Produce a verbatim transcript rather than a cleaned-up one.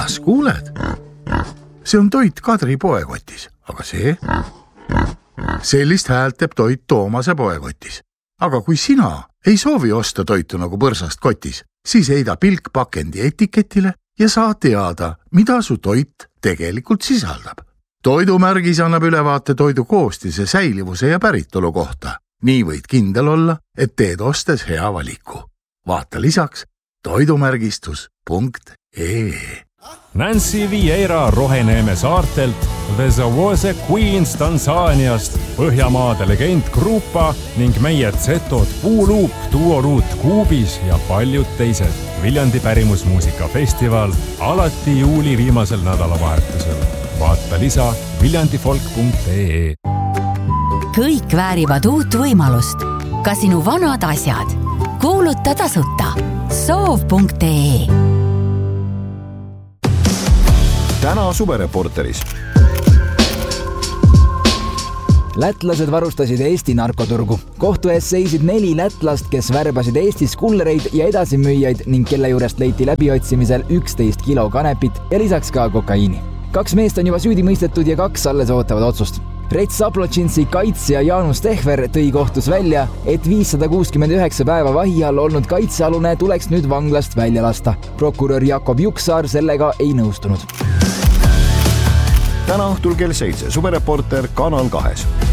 kas kuuled? See on toit Kadri poekotis, aga see? Sellist häält teeb toit Toomase poekotis. Aga kui sina ei soovi osta toitu nagu põrsast kotis, siis heida pilk pakendi etiketile ja saa teada, mida su toit tegelikult sisaldab. Toidumärgis annab ülevaate toidu koostise, säilivuse ja päritolu kohta. Nii võid kindel olla, et teed ostes hea valiku. Vaata lisaks toidumärgistus punkt ee. Nancy Vieira Roheneeme saartelt, The Zawose Queens Tansaaniast, Põhjamaade legend Grupa ning meie Zetod Puuluup, Duoruut Kuubis ja paljud teised. Viljandi pärimusmuusikafestival alati juuli viimasel nädalavahetusel. Vaata lisa viljandifolk punkt ee. Kõik väärivad uut võimalust. Ka sinu vanad asjad. Kuuluta tasuta. soov punkt ee. Täna Suvereporteris. Lätlased varustasid Eesti narkoturgu. Kohtu ees seisid neli lätlast, kes värbasid Eestis kullereid ja edasimüüjaid ning kelle juurest leiti läbiotsimisel üksteist kilo kanepit ja lisaks ka kokaiini. Kaks meest on juba süüdi mõistetud ja kaks alles ootavad otsust. Rets Saplotšinsi kaitsja Jaanus Tehver tõi kohtus välja, et viissada kuuskümmend üheksa päeva vahi all olnud kaitsealune tuleks nüüd vanglast välja lasta. Prokurör Jakob Juksaar sellega ei nõustunud. Täna õhtul kell seitse Suvereporter Kanal kahes.